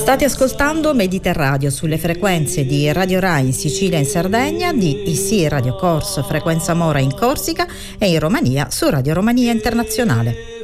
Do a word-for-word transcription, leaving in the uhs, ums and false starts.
State ascoltando Mediterradio sulle frequenze di Radio Rai in Sicilia e in Sardegna, di I S I Radio Corso Frequenza Mora in Corsica e in Romania su Radio Romania Internazionale.